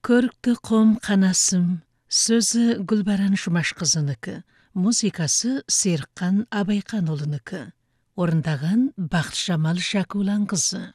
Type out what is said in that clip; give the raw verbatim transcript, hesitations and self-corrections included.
Көрікті қом қанасым, сөзі Гүлбаран Жұмашқызынікі, музыкасы Серікқан Абайқанұлынікі. Орындаған Бақытжамал Жакуланқызы.